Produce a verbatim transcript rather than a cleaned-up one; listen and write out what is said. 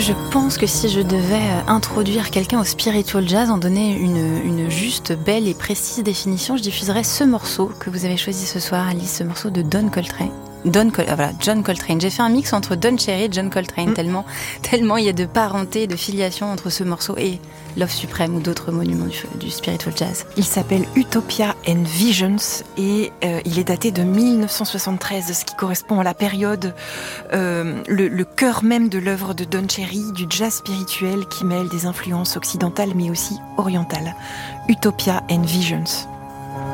Je pense que si je devais introduire quelqu'un au spiritual jazz, en donner une, une juste, belle et précise définition, je diffuserais ce morceau que vous avez choisi ce soir, Alice, ce morceau de Don Coltrane. Don Col- ah, voilà, John Coltrane. J'ai fait un mix entre Don Cherry et John Coltrane, mm. tellement, tellement il y a de parenté, de filiation entre ce morceau et Love Supreme ou d'autres monuments du, du spiritual jazz. Il s'appelle Utopia and Visions et euh, il est daté de dix-neuf cent soixante-treize, ce qui correspond à la période, euh, le, le cœur même de l'œuvre de Don Cherry, du jazz spirituel qui mêle des influences occidentales mais aussi orientales. Utopia and Visions.